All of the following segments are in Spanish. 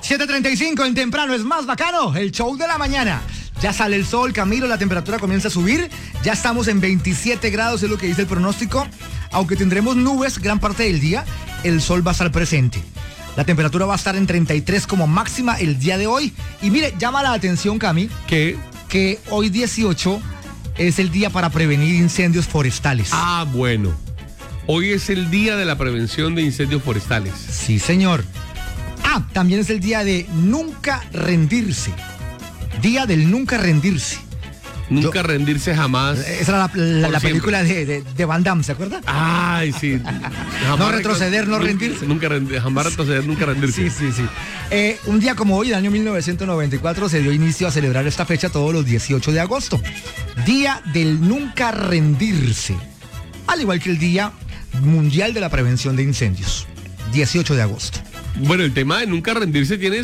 7:35 en Temprano es más bacano, el show de la mañana. Ya sale el sol, Camilo, la temperatura comienza a subir. Ya estamos en 27 grados, es lo que dice el pronóstico. Aunque tendremos nubes gran parte del día, el sol va a estar presente. La temperatura va a estar en 33 como máxima el día de hoy. Y mire, llama la atención, Cami, que hoy 18 es el día para prevenir incendios forestales. Ah, bueno. Hoy es el día de la prevención de incendios forestales. Sí, señor. Ah, también es el día de nunca rendirse. Día del nunca rendirse. Nunca rendirse jamás. Esa era la película de Van Damme, ¿se acuerda? Ay, sí. No retroceder, no rendirse. Jamás retroceder, nunca rendirse. Sí. Un día como hoy, el año 1994, se dio inicio a celebrar esta fecha todos los 18 de agosto. Día del nunca rendirse. Al igual que el Día Mundial de la Prevención de Incendios. 18 de agosto. Bueno, el tema de nunca rendirse tiene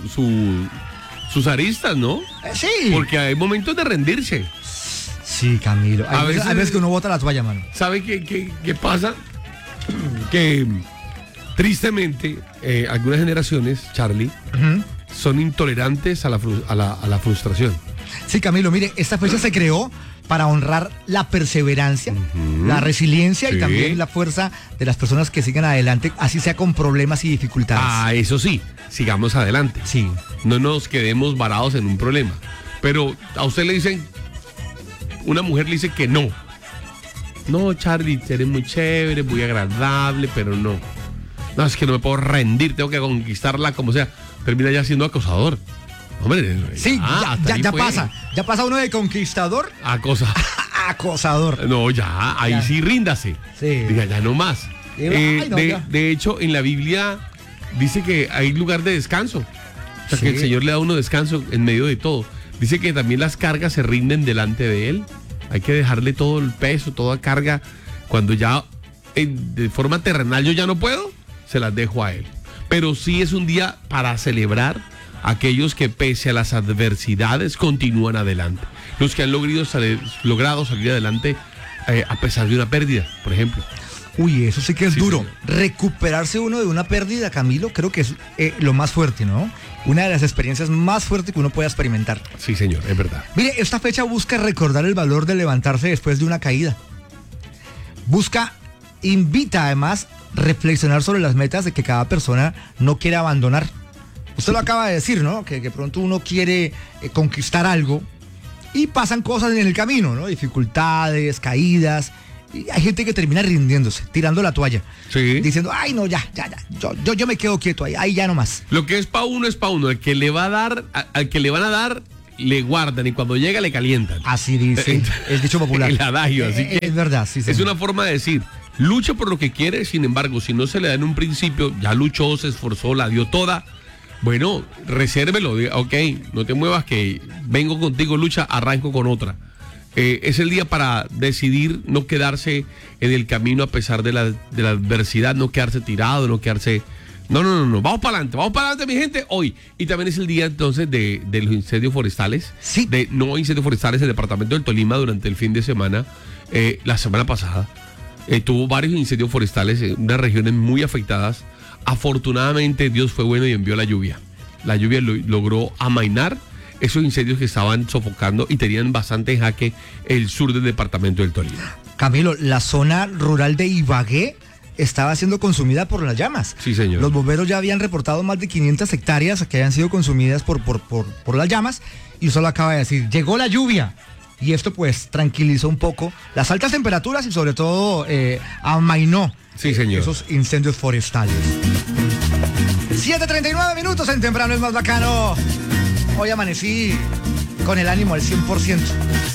sus aristas, ¿no? Sí. Porque hay momentos de rendirse. Sí, Camilo. Hay veces que uno bota la toalla, mano. ¿Sabe qué pasa? Que tristemente algunas generaciones, Charlie, son intolerantes a la frustración. Sí, Camilo, mire, esta fecha se creó para honrar la perseverancia, la resiliencia y también la fuerza de las personas que siguen adelante, así sea con problemas y dificultades. Ah, eso sí, sigamos adelante. Sí. No nos quedemos varados en un problema. Pero a usted le dicen, una mujer le dice que no. No, Charlie, eres muy chévere, muy agradable, pero no. No, es que no me puedo rendir, tengo que conquistarla como sea. Termina ya siendo acosador. Hombre, sí, ya pasa uno de conquistador a acosador. No, ya, ahí sí ríndase. Sí. Diga, ya no más. De hecho, en la Biblia dice que hay lugar de descanso. O sea, que el Señor le da a uno descanso en medio de todo. Dice que también las cargas se rinden delante de Él. Hay que dejarle todo el peso, toda carga. Cuando ya de forma terrenal yo ya no puedo, se las dejo a Él. Pero sí es un día para celebrar aquellos que pese a las adversidades continúan adelante. Los que han logrado salir adelante a pesar de una pérdida, por ejemplo. Uy, eso sí que es duro. Señor. Recuperarse uno de una pérdida, Camilo, creo que es lo más fuerte, ¿no? Una de las experiencias más fuertes que uno puede experimentar. Sí, señor, es verdad. Mire, esta fecha busca recordar el valor de levantarse después de una caída. Invita además reflexionar sobre las metas de que cada persona no quiere abandonar. Usted lo acaba de decir, ¿no? Que pronto uno quiere conquistar algo y pasan cosas en el camino, ¿no? Dificultades, caídas. Y hay gente que termina rindiéndose, tirando la toalla. Sí. Diciendo, ay, no, ya. Yo me quedo quieto ahí ya no más. Lo que es pa' uno es pa' uno. Al que le van a dar, le guardan y cuando llega le calientan. Así dice el dicho popular. El adagio, así que es verdad, sí. Es una forma de decir, lucha por lo que quiere, sin embargo, si no se le da en un principio, ya luchó, se esforzó, la dio toda. Bueno, resérvelo, diga, ok, no te muevas que vengo contigo, lucha, arranco con otra. Es el día para decidir no quedarse en el camino a pesar de la adversidad, no quedarse tirado, no quedarse... No, vamos para adelante, mi gente, hoy. Y también es el día entonces de los incendios forestales. Sí. De no incendios forestales, el departamento del Tolima durante el fin de semana, la semana pasada, tuvo varios incendios forestales en unas regiones muy afectadas. Afortunadamente Dios fue bueno y envió la lluvia. La lluvia logró amainar esos incendios que estaban sofocando y tenían bastante en jaque el sur del departamento del Tolima. Camilo, la zona rural de Ibagué estaba siendo consumida por las llamas. Sí, señor. Los bomberos ya habían reportado más de 500 hectáreas que habían sido consumidas por las llamas y solo acaba de decir, llegó la lluvia. Y esto pues tranquilizó un poco las altas temperaturas y sobre todo amainó esos incendios forestales. 7:39 minutos en Temprano es más bacano. Hoy amanecí con el ánimo al 100%.